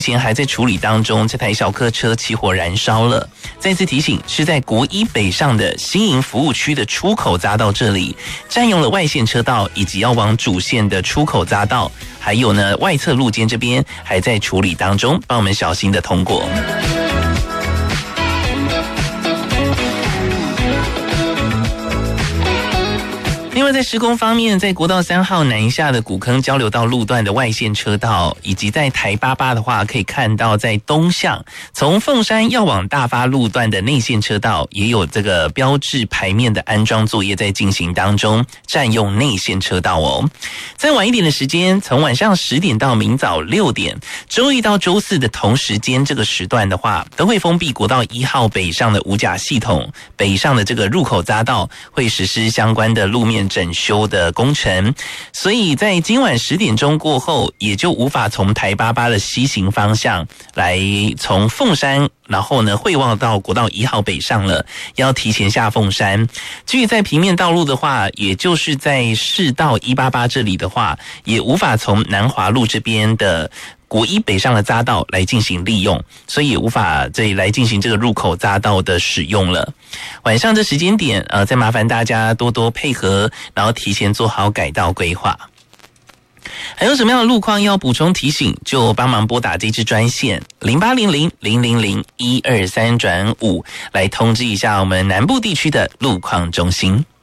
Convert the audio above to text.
前还在处理当中，这台小客车起火燃烧了。再次提醒，是在国一北上的新营服务区的出口匝道这里，占用了外线车道以及要往主线的出口匝道，还有呢外侧路肩这边还在处理当中，帮我们小心的通过。另外在施工方面，在国道3号南下的古坑交流道路段的外线车道，以及在台88的话，可以看到在东向从凤山要往大发路段的内线车道，也有这个标志牌面的安装作业在进行当中，占用内线车道哦。再晚一点的时间，从晚上10点到明早6点，周一到周四的同时间这个时段的话，都会封闭国道1号北上的五甲系统，北上的这个入口匝道会实施相关的路面整修的工程，所以在今晚10点钟过后，也就无法从台88的西行方向来从凤山，然后呢会望到国道1号北上了，要提前下凤山。至于在平面道路的话，也就是在市道188这里的话，也无法从南华路这边的国一北上的匝道来进行利用，所以也无法这里来进行这个入口匝道的使用了。晚上这时间点，再麻烦大家多多配合，然后提前做好改道规划。还有什么样的路况要补充提醒，就帮忙拨打这支专线0800-000-123-5来通知一下我们南部地区的路况中心。